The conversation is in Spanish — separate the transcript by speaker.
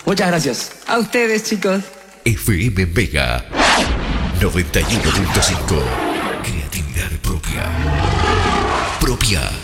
Speaker 1: Muchas gracias.
Speaker 2: A ustedes, chicos.
Speaker 3: FM Mega 91.5. Creatividad propia. Propia.